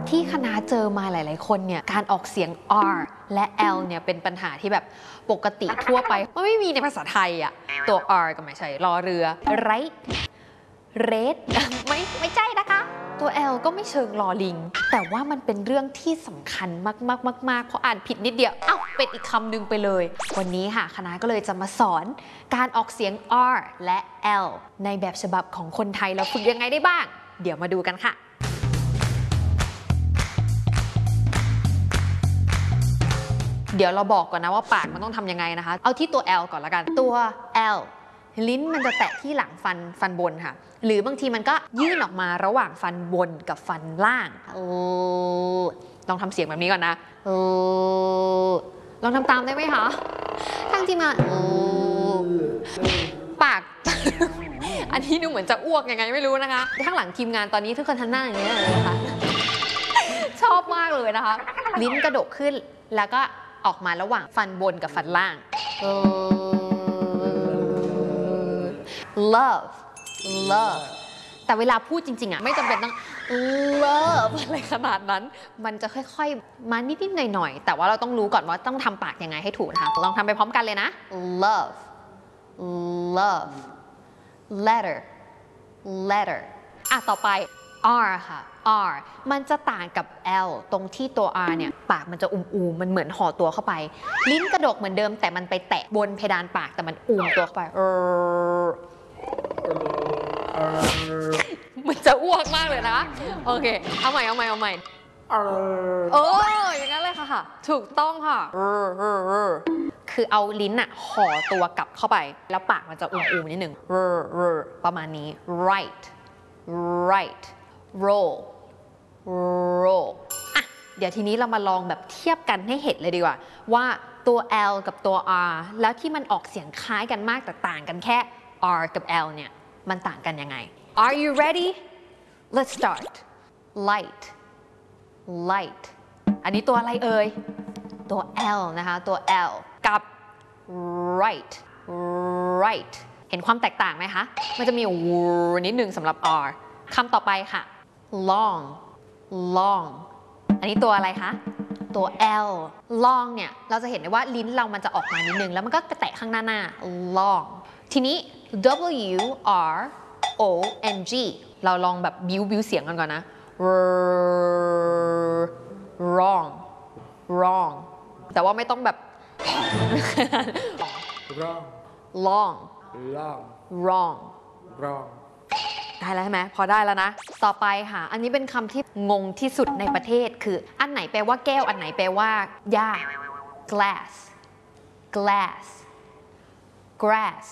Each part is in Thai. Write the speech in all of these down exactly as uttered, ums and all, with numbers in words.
ที่คณะเจอมาหลายๆคนเนี่ยการออกเสียง R และ L เนี่ยเป็นปัญหาที่แบบปกติทั่วไปมันไม่มีในภาษาไทยอะตัว R ก็ไม่ใช่รอเรือ right red ไม่ไม่ใช่นะคะตัว L ก็ไม่เชิงลอลิงแต่ว่ามันเป็นเรื่องที่สำคัญมากๆๆเพราะอ่านผิดนิดเดียวอ้าวเป็นอีกคำหนึ่งไปเลยวันนี้ค่ะคณะก็เลยจะมาสอนการออกเสียง R และ L ในแบบฉบับของคนไทยเราฝึกยังไงได้บ้างเดี๋ยวมาดูกันค่ะเดี๋ยวเราบอกก่อนนะว่าปากมันต้องทำยังไงนะคะเอาที่ตัว L ก่อนละกันตัว L ลิ้นมันจะแตะที่หลังฟันฟันบนค่ะหรือบางทีมันก็ยื่นออกมาระหว่างฟันบนกับฟันล่างลองทำเสียงแบบนี้ก่อนนะลองทำตามได้ไหมคะทั้งที่มาปาก อันนี้ดูเหมือนจะอ้วกยังไงไม่รู้นะคะข้างหลังทีมงานตอนนี้ทุกคนทำหน้าอย่างนี้เลยนะคะ ชอบมากเลยนะคะลิ้นกระดกขึ้นแล้วก็ออกมาระหว่างฟันบนกับฟันล่าง love love แต่เวลาพูดจริงๆอ่ะไม่จำเป็นต้อง love อะไรขนาดนั้นมันจะค่อยๆมานิดๆหน่อยๆแต่ว่าเราต้องรู้ก่อนว่าต้องทำปากยังไงให้ถูกนะคะลองทำไปพร้อมกันเลยนะ love love letter letter อ่ะต่อไป R ค่ะ R มันจะต่างกับ L ตรงที่ตัว R เนี่ยปากมันจะอุ้มๆมันเหมือนห่อตัวเข้าไปลิ้นกระดกเหมือนเดิมแต่มันไปแตะบนเพดานปากแต่มันอุ้มตัวเข้าไปมันจะอ้วกมากเลยนะโอเคเอาใหม่เอาใหม่เอาใหม่เอออย่างนั้นเลยค่ะค่ะถูกต้องค่ะคือเอาลิ้นอะห่อตัวกลับเข้าไปแล้วปากมันจะอุ้มๆนิดหนึ่งประมาณนี้ right right roll roll อ่ะเดี๋ยวทีนี้เรามาลองแบบเทียบกันให้เห็นเลยดีกว่าว่าตัว L กับตัว R แล้วที่มันออกเสียงคล้ายกันมากแต่ต่างกันแค่ R กับ L เนี่ยมันต่างกันยังไง Are you ready let's start light light อันนี้ตัวอะไรเอ่ยตัว L นะคะตัว L กับ right right เห็นความแตกต่างไหมคะมันจะมีวูนิดนึงสำหรับ R คำต่อไปค่ะ long long อันนี้ตัวอะไรคะตัว L long เนี่ยเราจะเห็นได้ว่าลิ้นเรามันจะออกมานิดนึงแล้วมันก็ไปแตะข้างหน้าหน้า long ทีนี้ W R O N G เราลองแบบบิ้วบิ้วเสียงกันก่อนนะ wrong wrong แต่ว่าไม่ต้องแบบ wrong long long wrong wrong ได้แล้วใช่ไหมพอได้แล้วนะต่อไปค่ะอันนี้เป็นคำที่งงที่สุดในประเทศคืออันไหนแปลว่าแก้วอันไหนแปลว่าหญ้า glass glass grass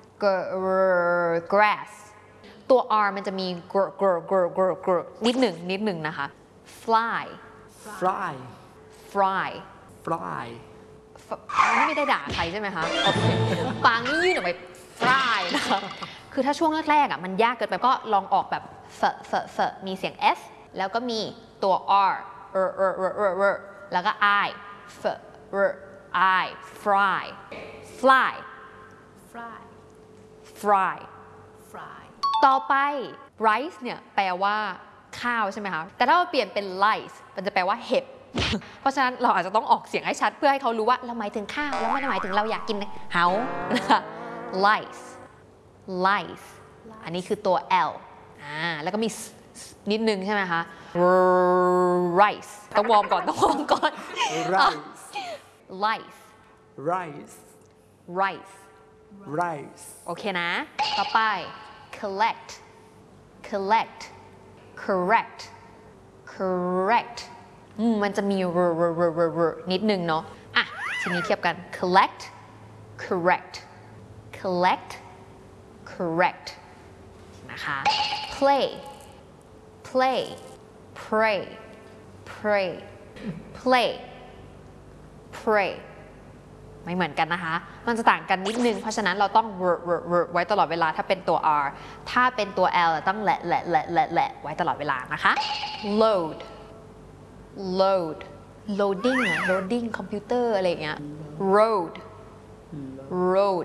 grass ตัว R มันจะมี gr gr gr gr gr นิดหนึ่งนิดหนึ่งนะคะ fly fly fly fly นี่ไม่ได้ด่าใครใช่ไหมคะโอเคปางนี่ยื่นออกไป fly นะคะคือถ้าช่วงแรกๆอ่ะมันยากเกินไปก็ลองออกแบบเฟเฟเฟมีเสียง s แล้วก็มีตัว r เออเออเออเออเออแล้วก็ i เฟเออ i fly fly fly fly fly ต่อไป rice เนี่ยแปลว่าข้าวใช่ไหมคะแต่ถ้าเราเปลี่ยนเป็น lice มันจะแปลว่าเห็บ เพราะฉะนั้นเราอาจจะต้องออกเสียงให้ชัดเพื่อให้เขารู้ว่าเราหมายถึงข้าวแล้วไม่ได้หมายถึงเราอยากกินเฮานะคะ lice lice อันนี้คือตัว L อ่าแล้วก็มีนิดนึงใช่ไหมคะ rice ต้องวอร์มก่อนต้องวอร์มก่อน rice lice rice rice rice โอเคนะต่อไป collect collect correct correct มันจะมี r r r r r นิดนึงเนาะอ่ะทีนี้เทียบกัน collect correct collect correct นะคะ play play pray pray play pray ไม่เหมือนกันนะคะมันจะต่างกันนิดนึงเพราะฉะนั้นเราต้อง r r r ไว้ตลอดเวลาถ้าเป็นตัว R ถ้าเป็นตัว L ต้องแหละแหละแหละแหละแหละไว้ตลอดเวลานะคะ load load loading อะ loading คอมพิวเตอร์อะไรอย่างเงี้ย road road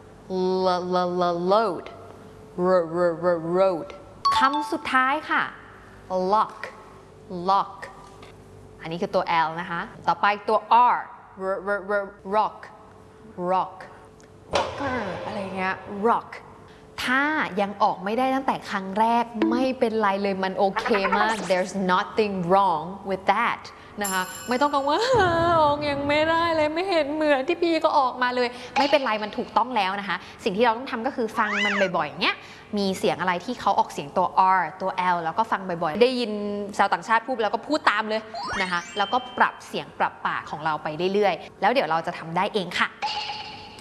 load road คำสุดท้ายค่ะ lock lock นนี้คือตัว L นะคะ ต่อไปตัว R r r r rock rock rocker อะไรเงี้ย rock ถ้ายังออกไม่ได้ตั้งแต่ครั้งแรกไม่เป็นไรเลยมันโอเคมาก there's nothing wrong with that นะคะไม่ต้องกังวลว่าออกยังไม่ได้เลยไม่เห็นเหมือนที่พี่ก็ออกมาเลยไม่เป็นไรมันถูกต้องแล้วนะคะสิ่งที่เราต้องทำก็คือฟังมันบ่อยๆอย่างเงี้ยมีเสียงอะไรที่เขาออกเสียงตัว R ตัว L แล้วก็ฟังบ่อยๆได้ยินชาวต่างชาติพูดแล้วก็พูดตามเลยนะคะแล้วก็ปรับเสียงปรับปากของเราไปเรื่อยๆแล้วเดี๋ยวเราจะทำได้เองค่ะ